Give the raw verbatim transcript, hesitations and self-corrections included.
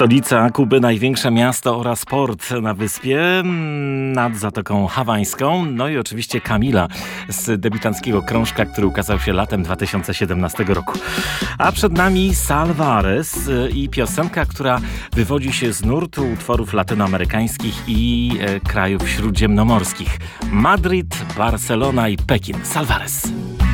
Stolica Kuby, największe miasto oraz port na wyspie nad Zatoką Hawańską. No i oczywiście Camila z debiutanckiego krążka, który ukazał się latem dwa tysiące siedemnastego roku. A przed nami Salvarez i piosenka, która wywodzi się z nurtu utworów latynoamerykańskich i e, krajów śródziemnomorskich. Madryt, Barcelona i Pekin. Salvarez.